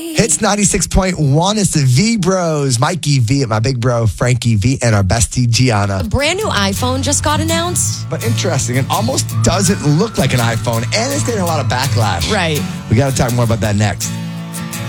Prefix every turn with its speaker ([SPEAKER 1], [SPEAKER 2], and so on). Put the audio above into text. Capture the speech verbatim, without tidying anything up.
[SPEAKER 1] Hits ninety-six point one. It's the V Bros. Mikey V, my big bro, Frankie V, and our bestie, Gianna.
[SPEAKER 2] A brand new iPhone just got announced.
[SPEAKER 1] But interesting, it almost doesn't look like an iPhone, and it's getting a lot of backlash.
[SPEAKER 2] Right.
[SPEAKER 1] We got to talk more about that next.